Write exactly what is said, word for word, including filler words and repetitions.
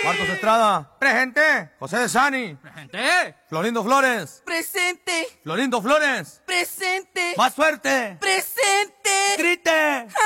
Marcos Estrada. Presente. José de Sani. Presente. Florindo Flores. Presente. Florindo Flores. Presente. Más fuerte. Presente. Grite.